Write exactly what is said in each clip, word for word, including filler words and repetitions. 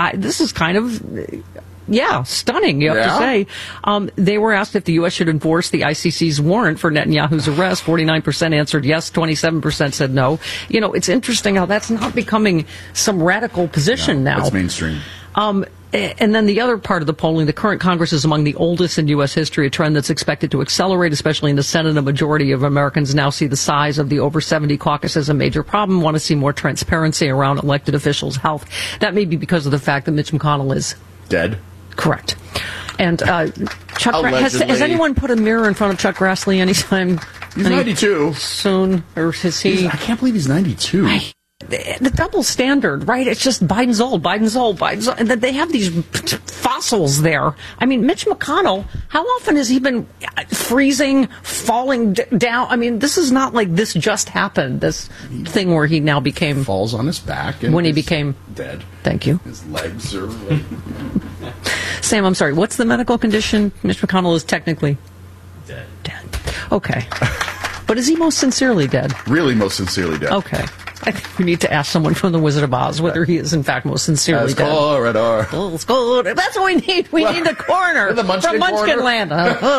I, this is kind of... Yeah, stunning, you have yeah. to say. Um, they were asked if the U S should enforce the I C C's warrant for Netanyahu's arrest. forty-nine percent answered yes, twenty-seven percent said no. You know, it's interesting how that's not becoming some radical position no, now. It's mainstream. Um, and then the other part of the polling, the current Congress is among the oldest in U S history, a trend that's expected to accelerate, especially in the Senate. A majority of Americans now see the size of the over seventy caucus as a major problem, want to see more transparency around elected officials' health. That may be because of the fact that Mitch McConnell is dead. Correct. And uh, Chuck, Gra- has, has anyone put a mirror in front of Chuck Grassley anytime? He's any ninety-two. Soon, or is he? He's, I can't believe he's ninety-two. I, the, the double standard, right? It's just Biden's old, Biden's old, Biden's old. And then they have these fossils there. I mean, Mitch McConnell, how often has he been freezing, falling d- down? I mean, this is not like this just happened, this he thing where he now became... Falls on his back. And when he became... Dead. Thank you. His legs are... Like... Sam, I'm sorry. What's the medical condition? Mitch McConnell is technically... Dead. Dead. Okay. But is he most sincerely dead? Really most sincerely dead. Okay. I think we need to ask someone from the Wizard of Oz whether he is in fact most sincerely As dead. corridor. Oh, let's go. That's what we need. We well, need the coroner the Munchkin from Munchkin corridor. Land.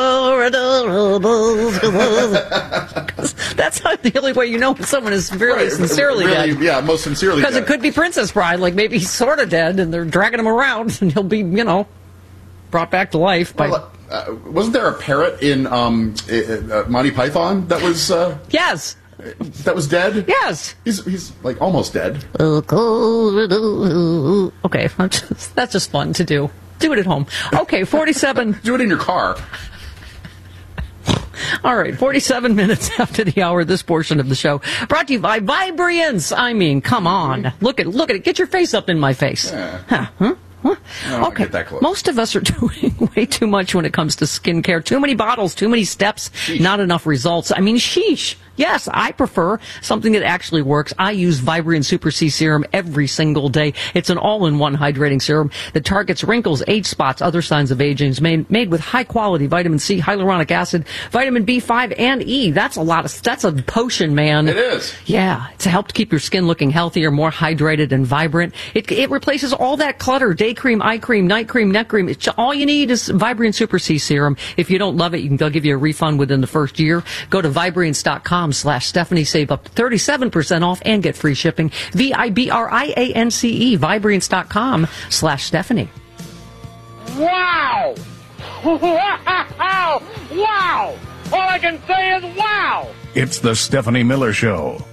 That's not the only way you know when someone is really right. sincerely really, dead. Yeah, most sincerely dead. Because it could be Princess Bride. Like maybe he's sort of dead and they're dragging him around and he'll be, you know, brought back to life by... Well, uh, wasn't there a parrot in um, uh, Monty Python that was... Uh, yes. That was dead? Yes. He's, he's like, almost dead. Okay, that's just fun to do. Do it at home. Okay, forty-seven... Do it in your car. All right, forty-seven minutes after the hour, this portion of the show brought to you by Vibriance. I mean, come on. Look at look at it. Get your face up in my face. Yeah. Huh? Huh? Huh? No, okay. get that close. Most of us are doing way too much when it comes to skincare. Too many bottles, too many steps, sheesh. Not enough results. I mean, sheesh. Yes, I prefer something that actually works. I use Vibriant Super C Serum every single day. It's an all-in-one hydrating serum that targets wrinkles, age spots, other signs of aging. It's made, made with high-quality vitamin C, hyaluronic acid, vitamin B five, and E. That's a lot of, that's a potion, man. It is. Yeah, it's helped keep your skin looking healthier, more hydrated and vibrant. It, it replaces all that clutter, day cream, eye cream, night cream, neck cream. It's, all you need is Vibriant Super C Serum. If you don't love it, you can, they'll give you a refund within the first year. Go to Vibriance dot com slash Stephanie, save up to thirty-seven percent off and get free shipping. V I B R I A N C E, Vibriance dot com slash Stephanie. Wow! Wow! All I can say is wow! It's the Stephanie Miller Show.